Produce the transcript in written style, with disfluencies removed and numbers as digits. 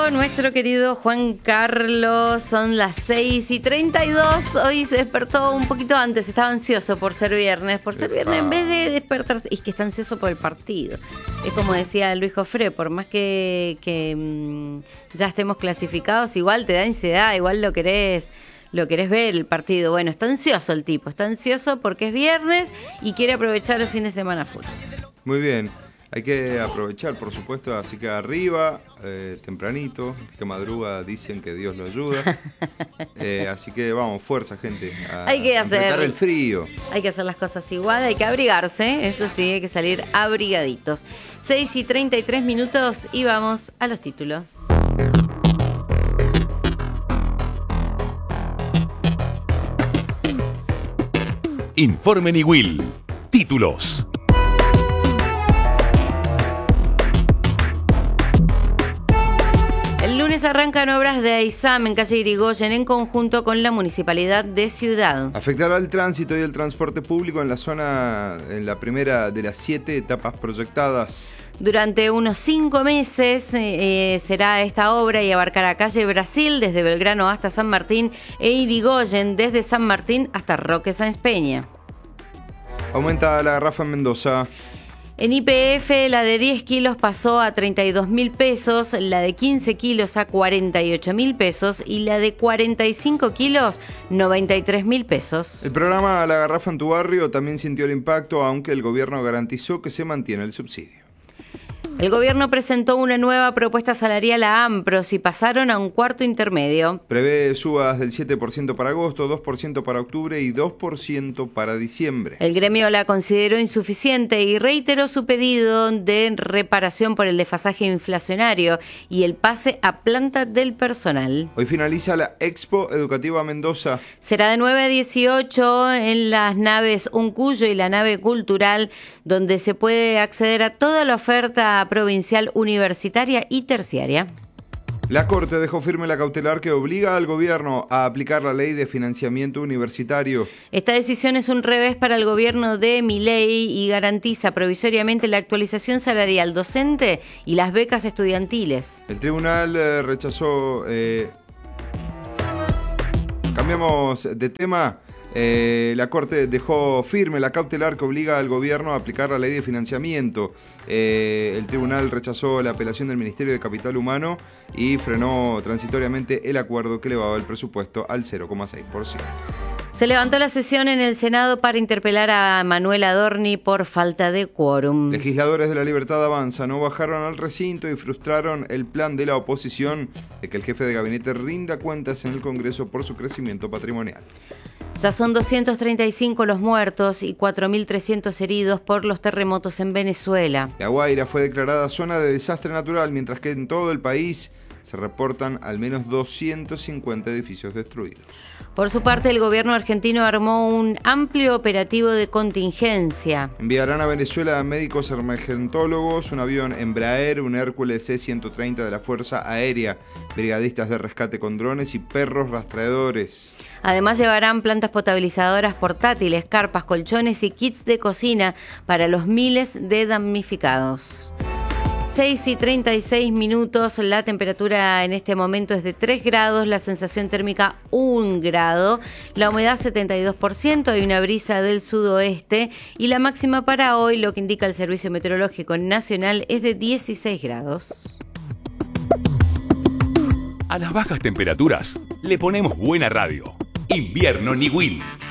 llegó nuestro querido Juan Carlos. Son las 6:32. Hoy se despertó un poquito antes. Estaba ansioso por ser viernes. Por ser viernes, en vez de despertarse. Es que está ansioso por el partido. Es como decía Luis Jofré, por más que ya estemos clasificados, igual te da ansiedad, igual lo querés ver el partido. Bueno, está ansioso el tipo. Está ansioso porque es viernes y quiere aprovechar el fin de semana full. Muy bien. Hay que aprovechar, por supuesto, así que arriba, tempranito, que madruga, dicen que Dios lo ayuda. Así que vamos, fuerza, gente. Hay que enfrentar el frío. Hay que hacer las cosas igual, hay que abrigarse, eso sí, hay que salir abrigaditos. 6:33 y vamos a los títulos. Informe Niwil. Títulos. El lunes arrancan obras de AISAM en calle Irigoyen en conjunto con la Municipalidad de Ciudad. Afectará el tránsito y el transporte público en la zona, en la primera de las 7 etapas proyectadas. Durante unos 5 meses será esta obra y abarcará calle Brasil desde Belgrano hasta San Martín e Irigoyen desde San Martín hasta Roque Sáenz Peña. Aumenta la garrafa en Mendoza. En YPF la de 10 kilos pasó a 32.000 pesos, la de 15 kilos a 48.000 pesos y la de 45 kilos 93.000 pesos. El programa La Garrafa en tu Barrio también sintió el impacto, aunque el gobierno garantizó que se mantiene el subsidio. El gobierno presentó una nueva propuesta salarial a AMPROS y pasaron a un cuarto intermedio. Prevé subas del 7% para agosto, 2% para octubre y 2% para diciembre. El gremio la consideró insuficiente y reiteró su pedido de reparación por el desfasaje inflacionario y el pase a planta del personal. Hoy finaliza la Expo Educativa Mendoza. Será de 9 a 18 en las naves Uncuyo y la nave cultural, donde se puede acceder a toda la oferta provincial, universitaria y terciaria. La Corte dejó firme la cautelar que obliga al gobierno a aplicar la ley de financiamiento universitario. Esta decisión es un revés para el gobierno de Milei y garantiza provisoriamente la actualización salarial docente y las becas estudiantiles. El tribunal rechazó... Cambiamos de tema. La Corte dejó firme la cautelar que obliga al gobierno a aplicar la ley de financiamiento. El tribunal rechazó la apelación del Ministerio de Capital Humano y frenó transitoriamente el acuerdo que elevaba el presupuesto al 0,6%. Se levantó la sesión en el Senado para interpelar a Manuel Adorni por falta de quórum. Legisladores de La Libertad Avanza no bajaron al recinto y frustraron el plan de la oposición de que el jefe de gabinete rinda cuentas en el Congreso por su crecimiento patrimonial. Ya son 235 los muertos y 4.300 heridos por los terremotos en Venezuela. La Guaira fue declarada zona de desastre natural, mientras que en todo el país se reportan al menos 250 edificios destruidos. Por su parte, el gobierno argentino armó un amplio operativo de contingencia. Enviarán a Venezuela a médicos emergentólogos, un avión Embraer, un Hércules C-130 de la Fuerza Aérea, brigadistas de rescate con drones y perros rastreadores. Además llevarán plantas potabilizadoras portátiles, carpas, colchones y kits de cocina para los miles de damnificados. 6:36, la temperatura en este momento es de 3 grados, la sensación térmica 1 grado, la humedad 72%, hay una brisa del sudoeste y la máxima para hoy, lo que indica el Servicio Meteorológico Nacional, es de 16 grados. A las bajas temperaturas le ponemos buena radio. Invierno Niwil.